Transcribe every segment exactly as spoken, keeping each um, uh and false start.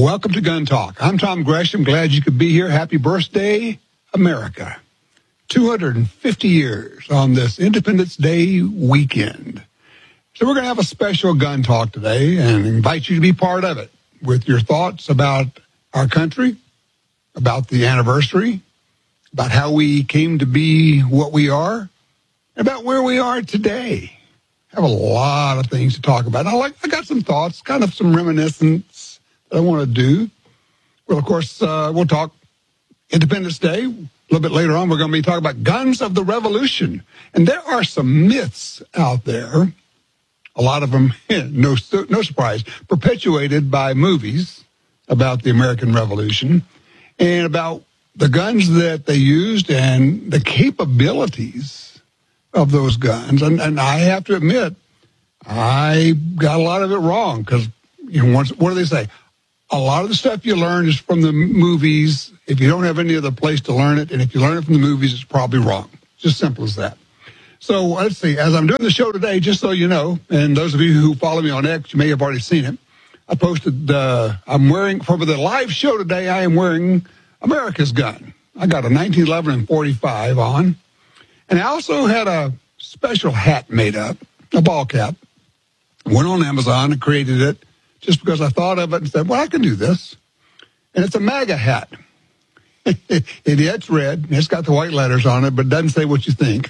Welcome to Gun Talk. I'm Tom Gresham. Glad you could be here. Happy birthday, America. two hundred fifty years on this Independence Day weekend. So we're going to have a special Gun Talk today and invite you to be part of it with your thoughts about our country, about the anniversary, about how we came to be what we are, about where we are today. I have a lot of things to talk about. I like. I got some thoughts, kind of some reminiscence that I want to do. Well, of course, uh, we'll talk Independence Day. A little bit later on, we're going to be talking about guns of the revolution. And there are some myths out there, a lot of them, no, no surprise, perpetuated by movies about the American Revolution and about the guns that they used and the capabilities of those guns. And, and I have to admit, I got a lot of it wrong because, you know, once, what do they say? A lot of the stuff you learn is from the movies. If you don't have any other place to learn it, and if you learn it from the movies, it's probably wrong. Just simple as that. So let's see. As I'm doing the show today, just so you know, and those of you who follow me on X, you may have already seen it. I posted, uh, I'm wearing, for the live show today, I am wearing America's gun. I got a nineteen eleven and forty-five on. And I also had a special hat made up, a ball cap. Went on Amazon and created it just because I thought of it and said, well, I can do this. And it's a MAGA hat. it, it's red. It's got the white letters on it, but it doesn't say what you think.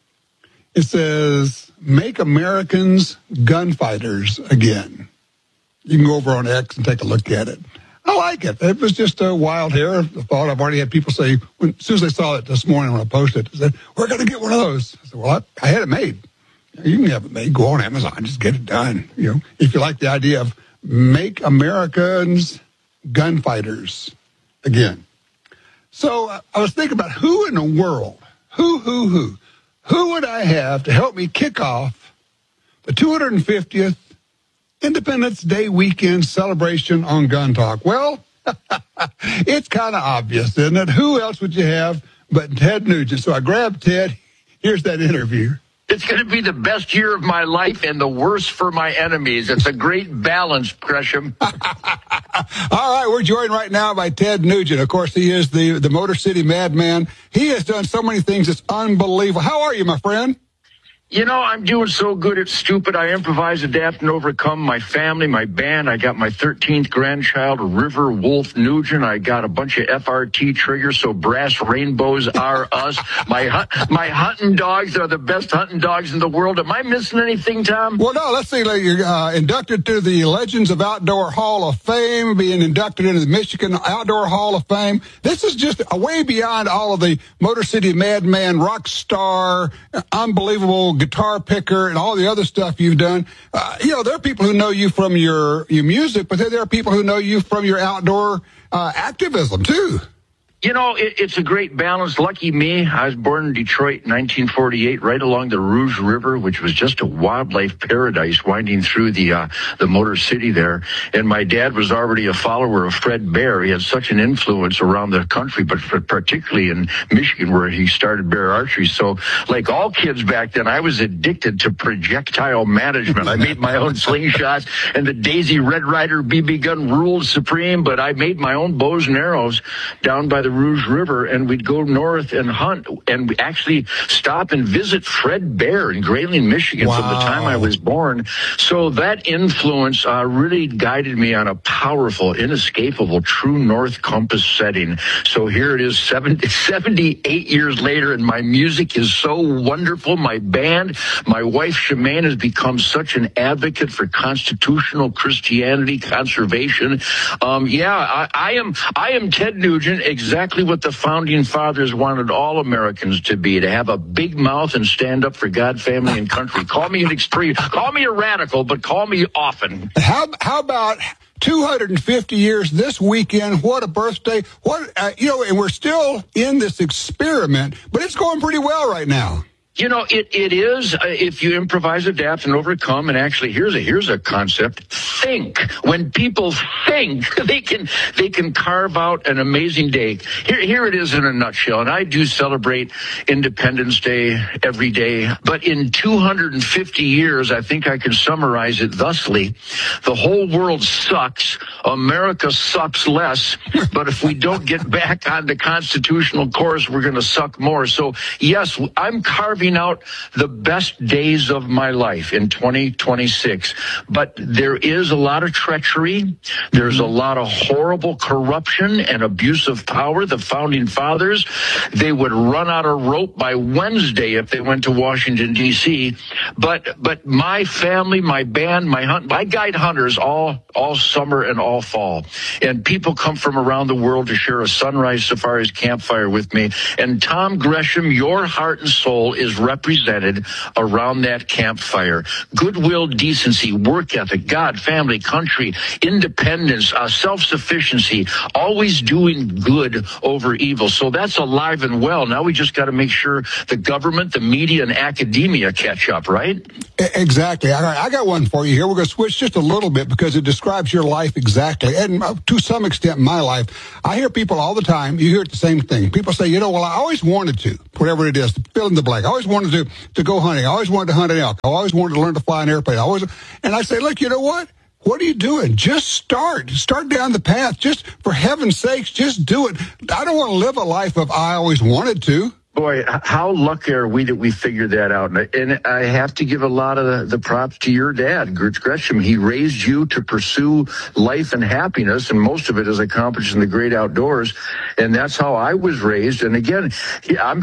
It says, make Americans gunfighters again. You can go over on X and take a look at it. I like it. It was just a wild hair. I thought I've already had people say, when, as soon as they saw it this morning when I posted it, they said, we're going to get one of those. I said, well, I, I had it made. You can have it made. Go on Amazon. Just get it done. You know, if you like the idea of make Americans gunfighters again. So uh, I was thinking about who in the world, who, who, who, who would I have to help me kick off the two hundred fiftieth Independence Day weekend celebration on Gun Talk? Well, it's kind of obvious, isn't it? Who else would you have but Ted Nugent? So I grabbed Ted. Here's that interview. It's going to be the best year of my life and the worst for my enemies. It's a great balance, Gresham. All right, we're joined right now by Ted Nugent. Of course, he is the, the Motor City Madman. He has done so many things. It's unbelievable. How are you, my friend? You know, I'm doing so good at stupid. I improvise, adapt, and overcome. My family, my band. I got my thirteenth grandchild, River Wolf Nugent. I got a bunch of F R T triggers, so brass rainbows are us. My hunt, my hunting dogs are the best hunting dogs in the world. Am I missing anything, Tom? Well, no, let's see. You're uh, inducted to the Legends of Outdoor Hall of Fame, being inducted into the Michigan Outdoor Hall of Fame. This is just a way beyond all of the Motor City Madman, rock star, unbelievable guitar picker and all the other stuff you've done. Uh, you know, there are people who know you from your, your music, but then there are people who know you from your outdoor uh, activism, too. You know, it, it's a great balance. Lucky me, I was born in Detroit in nineteen forty-eight, right along the Rouge River, which was just a wildlife paradise winding through the uh, the Motor City there. And my dad was already a follower of Fred Bear. He had such an influence around the country, but for, particularly in Michigan, where he started Bear Archery. So, like all kids back then, I was addicted to projectile management. I made my own slingshots, and the Daisy Red Ryder B B gun ruled supreme, but I made my own bows and arrows down by the Rouge River, and we'd go north and hunt, and we actually stop and visit Fred Bear in Grayling, Michigan. Wow. From the time I was born. So that influence uh, really guided me on a powerful, inescapable, true north compass setting. So here it is, seventy, seventy-eight years later, and my music is so wonderful. My band, my wife Shemaine, has become such an advocate for constitutional Christianity, conservation. Um, yeah, I, I am I am Ted Nugent, exactly what the founding fathers wanted all Americans to be, to have a big mouth and stand up for God, family, and country. Call me an extreme, call me a radical, but call me often. How, how about two hundred fifty years this weekend? What a birthday. What, uh, you know, and we're still in this experiment, but it's going pretty well right now. You know, it, it is, uh, if you improvise, adapt, and overcome, and actually, here's a, here's a concept, think. When people think, they can, they can carve out an amazing day. Here, here it is in a nutshell, and I do celebrate Independence Day every day, but in two hundred fifty years, I think I can summarize it thusly. The whole world sucks. America sucks less, but if we don't get back on the constitutional course, we're going to suck more. So, yes, I'm carving out the best days of my life in twenty twenty-six. But there is a lot of treachery. There's a lot of horrible corruption and abuse of power. The founding fathers, they would run out of rope by Wednesday if they went to Washington, D C. But but my family, my band, my hunt, I guide hunters all all summer and all fall. And people come from around the world to share a sunrise safari's campfire with me. And Tom Gresham, your heart and soul is represented around that campfire. Goodwill, decency, work ethic, God, family, country, independence, uh, self-sufficiency, always doing good over evil. So that's alive and well. Now we just got to make sure the government, the media, and academia catch up, right? Exactly. All right, I got one for you here. We're going to switch just a little bit because it describes your life exactly. And uh, to some extent, my life. I hear people all the time, you hear it the same thing. People say, you know, well, I always wanted to, whatever it is, fill in the blank. I always wanted to, to go hunting. I always wanted to hunt an elk. I always wanted to learn to fly an airplane. I always, and I say, look, you know what? What are you doing? Just start. Start down the path. Just, for heaven's sakes, just do it. I don't want to live a life of I always wanted to. Boy, how lucky are we that we figured that out? And I have to give a lot of the, the props to your dad, Gertz Gresham. He raised you to pursue life and happiness, and most of it is accomplished in the great outdoors. And that's how I was raised. And again, I'm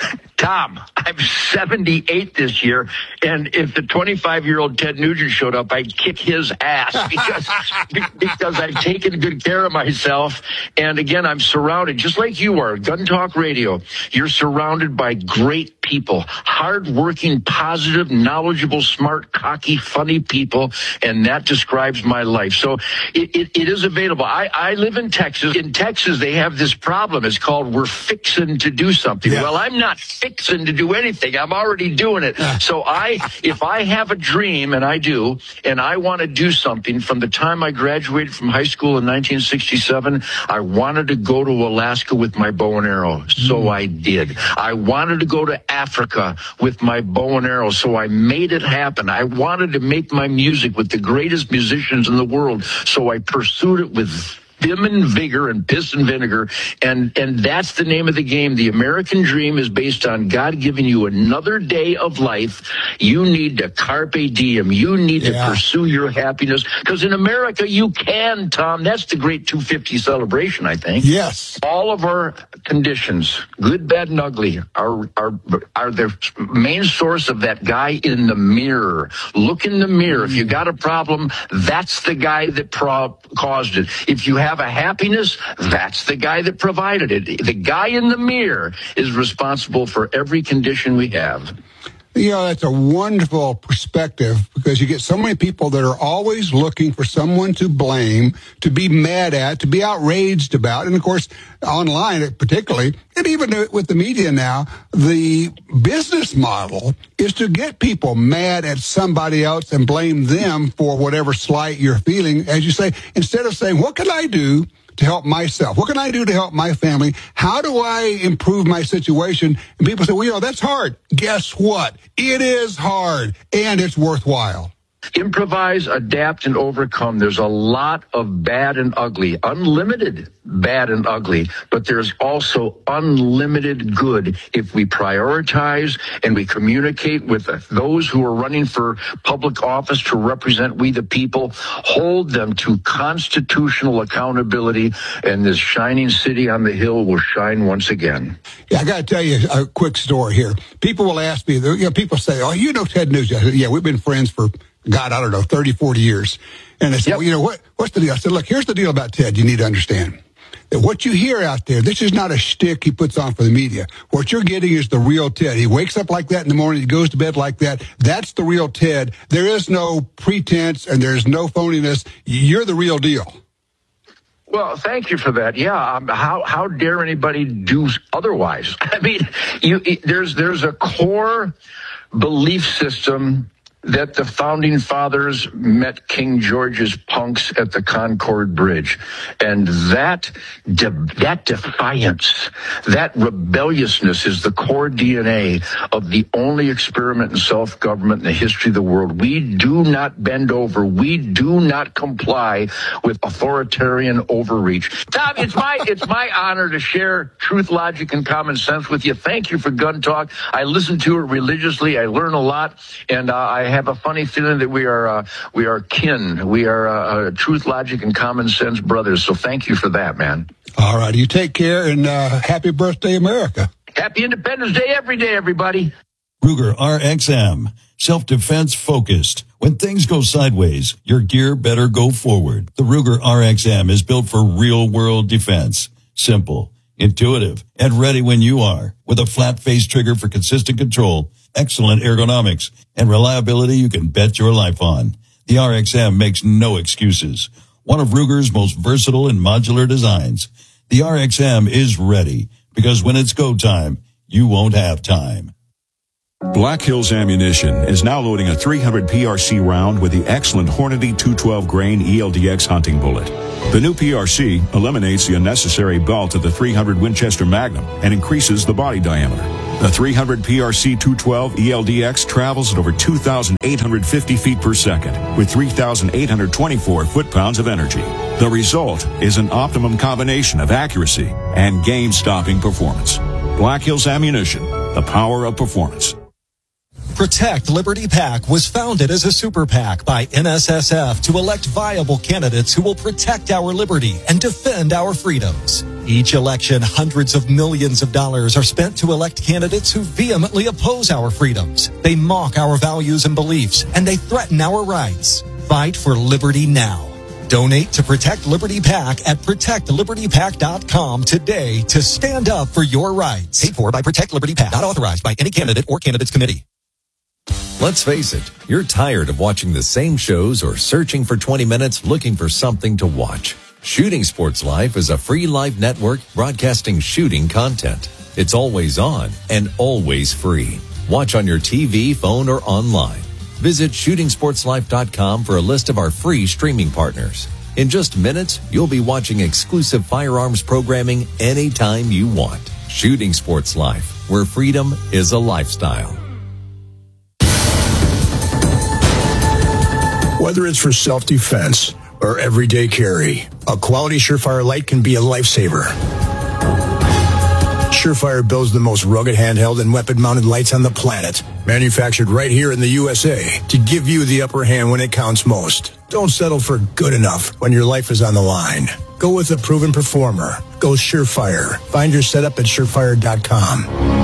Tom, I'm seventy-eight this year, and if the twenty-five-year-old Ted Nugent showed up, I'd kick his ass because, because I've taken good care of myself. And again, I'm surrounded, just like you are, Gun Talk Radio. You're surrounded by great people, hardworking, positive, knowledgeable, smart, cocky, funny people, and that describes my life. So it, it, it is available. I, I live in Texas. In Texas, they have this problem. It's called we're fixing to do something. Yeah. Well, I'm not fixing to do anything. I'm already doing it. Yeah. So I, if I have a dream, and I do, and I want to do something, from the time I graduated from high school in nineteen sixty-seven, I wanted to go to Alaska with my bow and arrow. So mm. I did. I wanted to go to Africa with my bow and arrow, so I made it happen. I wanted to make my music with the greatest musicians in the world, so I pursued it with vim and vigor and piss and vinegar, and and that's the name of the game. The American dream is based on God giving you another day of life. You need to carpe diem. You need yeah. to pursue your happiness, because in America you can, Tom. That's the great two fifty celebration, I think. Yes. All of our conditions, good, bad, and ugly, are are are the main source of that guy in the mirror. Look in the mirror. If you got a problem, that's the guy that pro- caused it. If you have a happiness, that's the guy that provided it. The guy in the mirror is responsible for every condition we have. You know, that's a wonderful perspective, because you get so many people that are always looking for someone to blame, to be mad at, to be outraged about. And, of course, online particularly, and even with the media now, the business model is to get people mad at somebody else and blame them for whatever slight you're feeling, as you say, instead of saying, what can I do to help myself? What can I do to help my family? How do I improve my situation? And people say, well, you know, that's hard. Guess what? It is hard, and it's worthwhile. Improvise, adapt, and overcome. There's a lot of bad and ugly, unlimited bad and ugly, but there's also unlimited good if we prioritize and we communicate with those who are running for public office to represent we the people, hold them to constitutional accountability, and this shining city on the hill will shine once again. Yeah, I got to tell you a quick story here. People will ask me, you know, people say, oh, you know Ted Nugent. I said, yeah, we've been friends for, God, I don't know, thirty, forty years. And they said, yep. well, you know, what? what's the deal? I said, look, here's the deal about Ted you need to understand. That what you hear out there, this is not a shtick he puts on for the media. What you're getting is the real Ted. He wakes up like that in the morning. He goes to bed like that. That's the real Ted. There is no pretense and there's no phoniness. You're the real deal. Well, thank you for that. Yeah, um, how how dare anybody do otherwise? I mean, you it, there's there's a core belief system that the founding fathers met King George's punks at the Concord Bridge. And that de- that defiance, that rebelliousness is the core D N A of the only experiment in self-government in the history of the world. We do not bend over. We do not comply with authoritarian overreach. Tom, it's my it's my honor to share truth, logic, and common sense with you. Thank you for Gun Talk. I listen to it religiously. I learn a lot, and uh, I have a funny feeling that we are uh, we are kin. We are uh, uh, truth, logic, and common sense brothers. So thank you for that, man. All right, you take care, and uh, happy birthday, America. Happy Independence Day every day, everybody. Ruger R X M, self-defense focused. When things go sideways, your gear better go forward. The Ruger R X M is built for real-world defense. Simple, intuitive, and ready when you are. With a flat-face trigger for consistent control, excellent ergonomics, and reliability you can bet your life on. The R X M makes no excuses. One of Ruger's most versatile and modular designs. The R X M is ready, because when it's go time, you won't have time. Black Hills Ammunition is now loading a three hundred P R C round with the excellent Hornady two twelve grain E L D X hunting bullet. The new P R C eliminates the unnecessary belt of the three hundred Winchester Magnum and increases the body diameter. The three hundred P R C two twelve E L D X travels at over two thousand eight hundred fifty feet per second with three thousand eight hundred twenty-four foot-pounds of energy. The result is an optimum combination of accuracy and game-stopping performance. Black Hills Ammunition, the power of performance. Protect Liberty PAC was founded as a super PAC by N S S F to elect viable candidates who will protect our liberty and defend our freedoms. Each election, hundreds of millions of dollars are spent to elect candidates who vehemently oppose our freedoms. They mock our values and beliefs, and they threaten our rights. Fight for liberty now. Donate to Protect Liberty PAC at protect liberty pac dot com today to stand up for your rights. Paid for by Protect Liberty PAC, not authorized by any candidate or candidates committee. Let's face it, you're tired of watching the same shows or searching for twenty minutes looking for something to watch. Shooting Sports Life is a free live network broadcasting shooting content. It's always on and always free. Watch on your T V, phone, or online. Visit shooting sports life dot com for a list of our free streaming partners. In just minutes, you'll be watching exclusive firearms programming anytime you want. Shooting Sports Life, where freedom is a lifestyle. Whether it's for self-defense or everyday carry, a quality Surefire light can be a lifesaver. Surefire builds the most rugged handheld and weapon-mounted lights on the planet, manufactured right here in the U S A to give you the upper hand when it counts most. Don't settle for good enough when your life is on the line. Go with a proven performer. Go Surefire. Find your setup at surefire dot com.